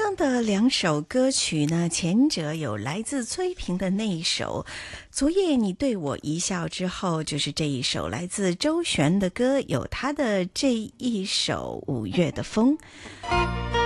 刚的两首歌曲呢，前者有来自崔萍的那一首昨夜你对我一笑，之后就是这一首来自周璇的歌，有他的这一首五月的风。